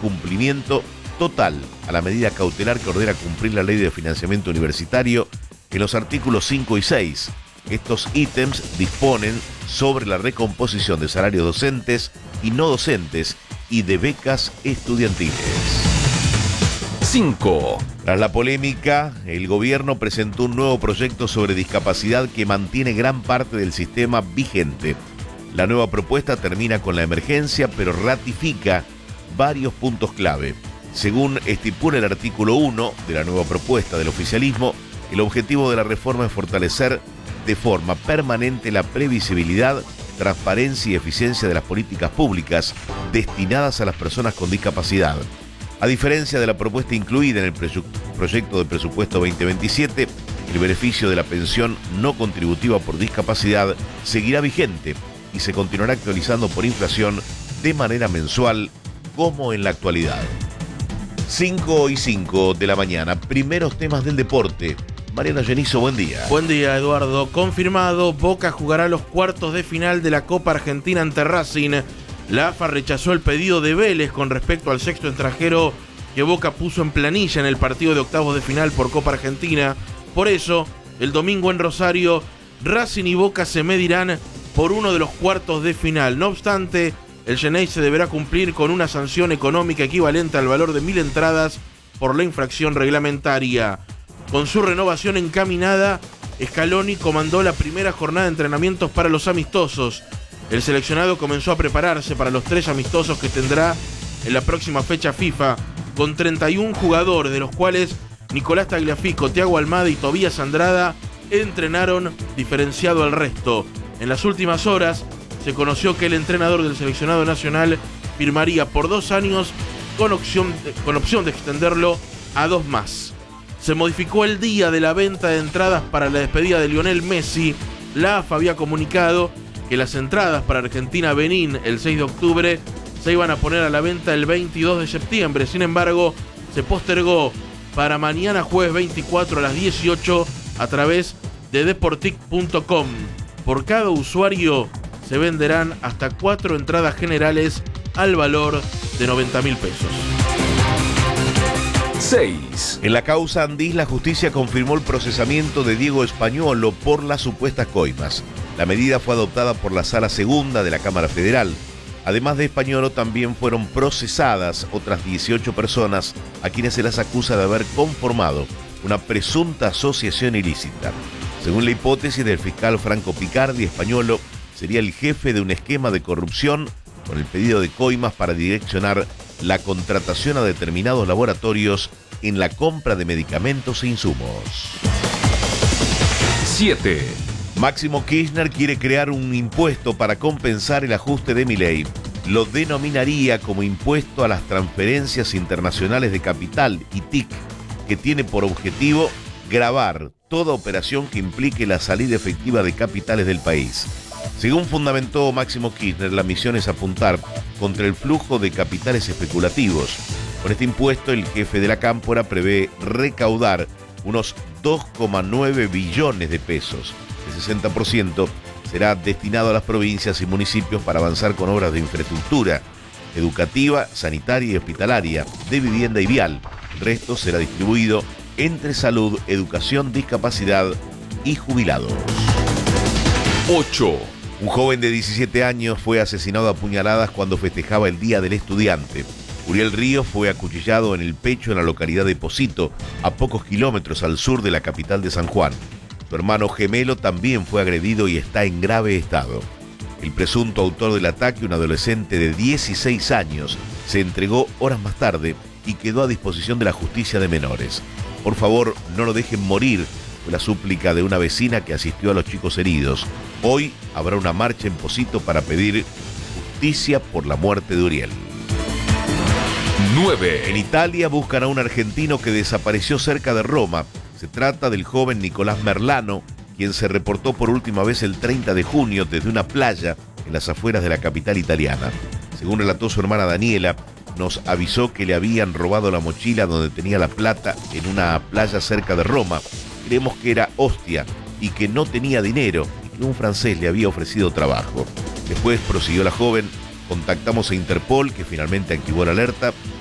incumplimiento total a la medida cautelar que ordena cumplir la Ley de Financiamiento Universitario en los artículos 5 y 6. Estos ítems disponen sobre la recomposición de salarios docentes y no docentes y de becas estudiantiles. 5. Tras la polémica, el gobierno presentó un nuevo proyecto sobre discapacidad que mantiene gran parte del sistema vigente. La nueva propuesta termina con la emergencia, pero ratifica varios puntos clave. Según estipula el artículo 1 de la nueva propuesta del oficialismo, el objetivo de la reforma es fortalecer de forma permanente la previsibilidad, transparencia y eficiencia de las políticas públicas destinadas a las personas con discapacidad. A diferencia de la propuesta incluida en el proyecto de presupuesto 2027, el beneficio de la pensión no contributiva por discapacidad seguirá vigente y se continuará actualizando por inflación de manera mensual como en la actualidad. 5:05 de la mañana, primeros temas del deporte. Mariano Genizo, buen día. Buen día, Eduardo. Confirmado, Boca jugará los cuartos de final de la Copa Argentina ante Racing. La AFA rechazó el pedido de Vélez con respecto al sexto extranjero que Boca puso en planilla en el partido de octavos de final por Copa Argentina. Por eso, el domingo en Rosario, Racing y Boca se medirán por uno de los cuartos de final. No obstante, el Xeneize deberá cumplir con una sanción económica equivalente al valor de 1.000 entradas por la infracción reglamentaria. Con su renovación encaminada, Scaloni comandó la primera jornada de entrenamientos para los amistosos. El seleccionado comenzó a prepararse para los 3 amistosos que tendrá en la próxima fecha FIFA, con 31 jugadores, de los cuales Nicolás Tagliafico, Thiago Almada y Tobías Andrada entrenaron diferenciado al resto. En las últimas horas se conoció que el entrenador del seleccionado nacional firmaría por 2 años con opción de extenderlo a 2 más. Se modificó el día de la venta de entradas para la despedida de Lionel Messi. La AFA había comunicado que las entradas para Argentina-Benín el 6 de octubre se iban a poner a la venta el 22 de septiembre. Sin embargo, se postergó para mañana jueves 24 a las 18 a través de deportic.com. Por cada usuario se venderán hasta 4 entradas generales al valor de 90.000 pesos. 6. En la causa Andís, la justicia confirmó el procesamiento de Diego Españolo por las supuestas coimas. La medida fue adoptada por la Sala Segunda de la Cámara Federal. Además de Españolo, también fueron procesadas otras 18 personas a quienes se las acusa de haber conformado una presunta asociación ilícita. Según la hipótesis del fiscal Franco Picardi, Españolo sería el jefe de un esquema de corrupción con el pedido de coimas para direccionar la contratación a determinados laboratorios en la compra de medicamentos e insumos. 7. Máximo Kirchner quiere crear un impuesto para compensar el ajuste de Milei. Lo denominaría como impuesto a las transferencias internacionales de capital, ITIC, que tiene por objetivo gravar toda operación que implique la salida efectiva de capitales del país. Según fundamentó Máximo Kirchner, la misión es apuntar contra el flujo de capitales especulativos. Con este impuesto, el jefe de la Cámpora prevé recaudar unos 2,9 billones de pesos. El 60% será destinado a las provincias y municipios para avanzar con obras de infraestructura educativa, sanitaria y hospitalaria, de vivienda y vial. El resto será distribuido entre salud, educación, discapacidad y jubilados. 8. Un joven de 17 años fue asesinado a puñaladas cuando festejaba el Día del Estudiante. Uriel Ríos fue acuchillado en el pecho en la localidad de Posito, a pocos kilómetros al sur de la capital de San Juan. Su hermano gemelo también fue agredido y está en grave estado. El presunto autor del ataque, un adolescente de 16 años, se entregó horas más tarde y quedó a disposición de la justicia de menores. Por favor, no lo dejen morir, fue la súplica de una vecina que asistió a los chicos heridos. Hoy habrá una marcha en Posito para pedir justicia por la muerte de Uriel. 9. En Italia buscan a un argentino que desapareció cerca de Roma. Se trata del joven Nicolás Merlano, quien se reportó por última vez el 30 de junio desde una playa en las afueras de la capital italiana. Según relató su hermana Daniela, nos avisó que le habían robado la mochila donde tenía la plata en una playa cerca de Roma. Creemos que era Ostia y que no tenía dinero y que un francés le había ofrecido trabajo. Después prosiguió la joven, contactamos a Interpol, que finalmente activó la alerta